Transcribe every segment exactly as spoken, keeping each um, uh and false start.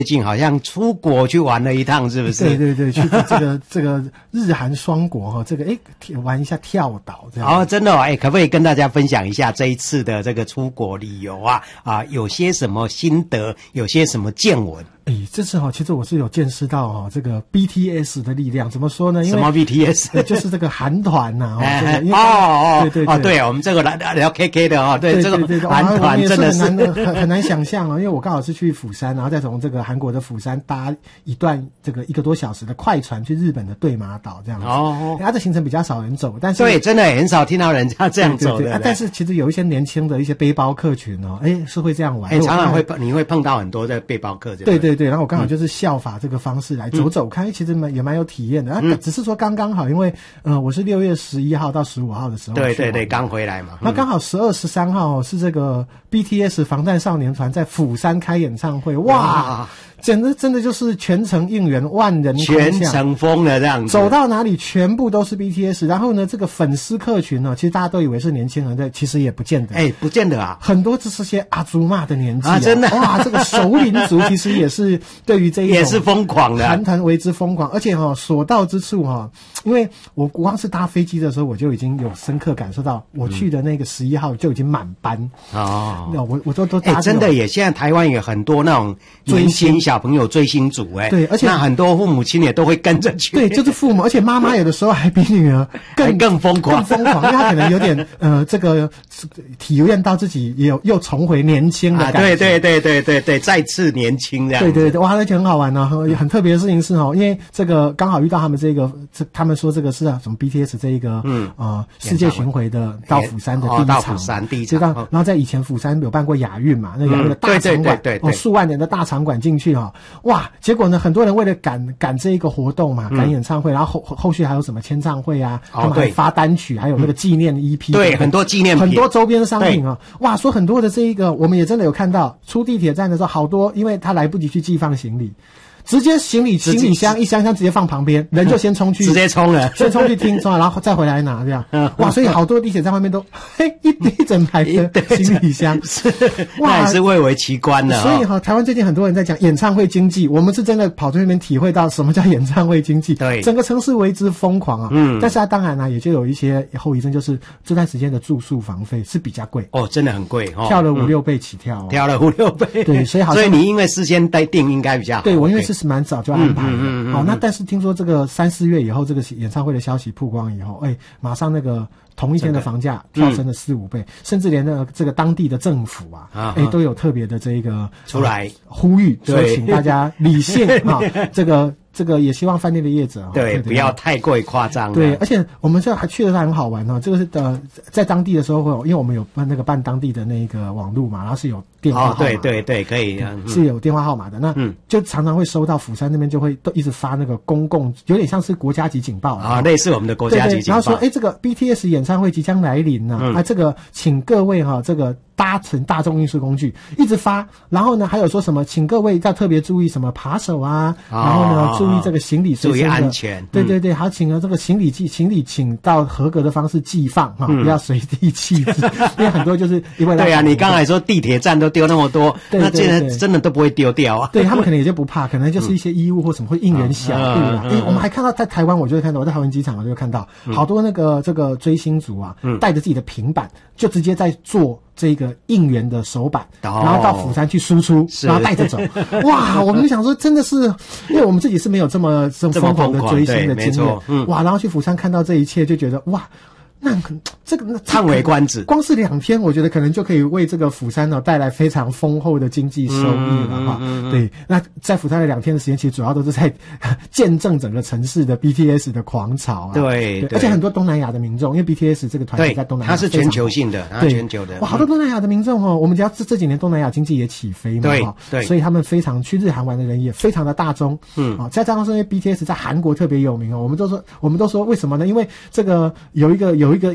最近好像出国去玩了一趟，是不是？ 对对对，去这个这个日韩双国哈，这个哎玩一下跳岛这样。 哦，真的哦，哎，可不可以跟大家分享一下这一次的这个出国旅游啊？啊，有些什么心得，有些什么见闻？ 哎，这次哈，其实我是有见识到哈这个 B T S 的力量。怎么说呢？因为什么 B T S？ 就是这个韩团呐。 哦哦， 对对对， 哦对，我们这个来聊 K K 的哦，对，这个韩团真的是很难很很难想象哦，因为我刚好是去釜山，然后再从这个韩国的釜山搭一段这个一个多小时的快船去日本的对马岛这样子。哦，它的行程比较少人走，但是对，真的很少听到人家这样走的。 对对对啊，但是其实有一些年轻的一些背包客群哦，哎是会这样玩。 哎，常常会你会碰到很多的背包客。 对对对，然后我刚好就是效法这个方式来走走看，嗯、其实蛮也蛮有体验的。啊，嗯、只是说刚刚好，因为呃我是六月十一号到十五号的时候， 对对对，刚回来嘛。 那刚好十二、十三号是这个 B T S 防弹少年团在釜山开演唱会，哇！真的真的就是全程应援，万人全程疯了这样子， 走到哪里全部都是 B T S。然后呢，这个粉丝客群呢，其实大家都以为是年轻人的，其实也不见得。 哎、欸，不见得啊， 很多只是些阿祖玛的年纪 啊, 啊，真的哇，这个熟龄族其实也是对于这一种也是疯狂的， 韩团为之疯狂。而且哈、哦，所到之处哈、哦，因为我光是搭飞机的时候，我就已经有深刻感受到，我去的那个十一号就已经满班、嗯、哦。那我我都都搭、 欸、真的也，现在台湾有很多那种年轻小朋友追星。组哎， 对，而且那很多父母亲也都会跟着去， 对，就是父母，而且妈妈有的时候还比女儿更更疯狂， 更疯狂，因为她可能有点呃，这个体验到自己也有又重回年轻的感觉， 啊、对对对对对对，再次年轻这样， 对对对，哇，而且很好玩呢、哦，很特别的事情是哦，因为这个刚好遇到他们这个，这他们说这个是什么 B T S 这一个嗯呃世界巡回的到釜山的第一场， 哦、到釜山第一场， 然后在以前釜山有办过亚运嘛，那亚运的大场馆， 嗯、对对对对对， 哦，数万人的大场馆进去哦，哇。结果呢，很多人为了赶赶这一个活动嘛，赶演唱会，嗯、然后后后续还有什么签唱会啊，哦、他们还发单曲，还有那个纪念 E P，、嗯、 对，很多纪念品， 很多周边商品啊，哇，说很多的这一个，我们也真的有看到，出地铁站的时候，好多，因为他来不及去寄放行李。直接行李行李箱一箱箱直接放旁边，人就先冲去， 直接冲了， 先冲去听，冲了，然后再回来拿这样。哇，所以好多地铁站外面都嘿一一整排的行李箱， 是哇，那也是蔚为奇观的、哦。 所以哈、哦，台湾最近很多人在讲演唱会经济，我们是真的跑去那边体会到什么叫演唱会经济。 对， 整个城市为之疯狂啊。嗯，但是它当然呢、啊，也就有一些后遗症，就是这段时间的住宿房费是比较贵哦，真的很贵哦， 跳了五六倍起跳、哦， 跳了五六倍。 对，所以好像， 所以你因为事先待定应该比较好。 对，我因为是蛮早就按。好、 嗯嗯哦，那但是听说这个三四月以后，这个演唱会的消息曝光以后，哎，马上那个同一天的房价跳升了四五倍，嗯、甚至连那个这个当地的政府啊，啊哎，都有特别的这个出来、呃、 呼吁，说请大家理性啊、哦，这个。这个也希望饭店的业者对，对不要太过于夸张。 对，而且我们这还去的很好玩哦。这个是呃，在当地的时候会有，因为我们有办那个办当地的那个网路嘛，然后是有电话号码。 哦，对对对，可以，嗯、 是有电话号码的。那嗯，就常常会收到釜山那边就会都一直发那个公共，有点像是国家级警报啊、哦，类似我们的国家级警报。 对对，然后说，哎，这个 B T S 演唱会即将来临呢、啊，嗯、啊，这个请各位哈、啊，这个。搭乘大众运输工具一直发，然后呢，还有说什么，请各位要特别注意什么扒手啊，哦、然后呢，注意这个行李随身的， 注意安全。 对对对，还请了这个行李寄行李，请到合格的方式寄放哈，嗯、不要随地弃置，因为很多就是因为对啊，你刚才说地铁站都丢那么多， 对对对那现在真的都不会丢掉啊。 对他们可能也就不怕，可能就是一些衣物或什么会应援小物啊。因为我们还看到在台湾，我就会看到我在桃园机场，我就会看到好多那个这个追星族啊，嗯、带着自己的平板，就直接在做。这个应援的手板， 哦、 然后到釜山去输出，然后带着走。哇，我们就想说，真的是，因为我们自己是没有这么这么疯狂的追星的经验，嗯、哇，然后去釜山看到这一切，就觉得哇。那这个叹为观止， 光是两天，我觉得可能就可以为这个釜山呢带来非常丰厚的经济收益了哈。嗯嗯嗯嗯、对，那在釜山的两天的时间，其实主要都是在见证整个城市的 B T S 的狂潮啊。 对， 对，而且很多东南亚的民众，因为 B T S 这个团体在东南亚， 它是全球性的，它全球的。 哇，好多东南亚的民众哦，我们只要这这几年东南亚经济也起飞嘛， 对对， 所以他们非常去日韩玩的人也非常的大众。嗯，啊，再加上是因为 B T S 在韩国特别有名哦，我们都说，我们都说为什么呢？因为这个有一个有一个谣言。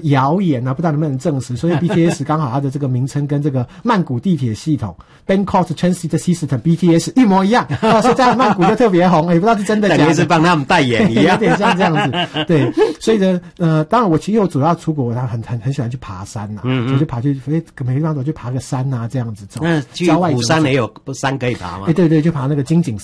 言啊，不知道能不能证实。所以 B T S 刚好它的这个名称跟这个曼谷地铁系统 Bangkok Transit System B T S 一模一样，啊，所以在曼谷就特别红，也不知道是真的假的。 等于是帮他们代言一样， 有点像这样子。对，所以呢，呃，当然我其实我主要出国，他很很很喜欢去爬山呐、啊，嗯嗯，就爬去每每个地方都去爬个山啊，这样子走。 那去釜山也有山可以爬吗？ 哎，对对，就爬那个金井